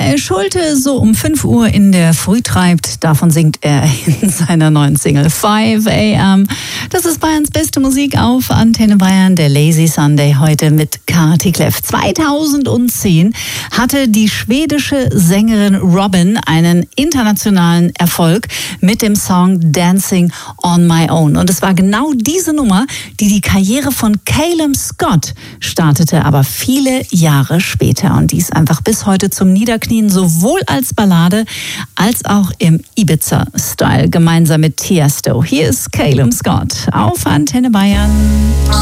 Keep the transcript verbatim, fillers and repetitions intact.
Michael Schulte so um fünf Uhr in der Früh treibt, davon singt er in seiner neuen Single five a m. Das ist Bayerns beste Musik auf Antenne Bayern, der Lazy Sunday heute mit Kati Kleff. zweitausendzehn hatte die schwedische Sängerin Robyn einen internationalen Erfolg mit dem Song Dancing on My Own. Und es war genau diese Nummer, die die Karriere von Calum Scott startete, aber viele Jahre später. Und die ist einfach bis heute zum Niederknien, sowohl als Ballade als auch im Ibiza-Style, gemeinsam mit Tiesto. Hier ist Calum Scott auf Antenne Bayern.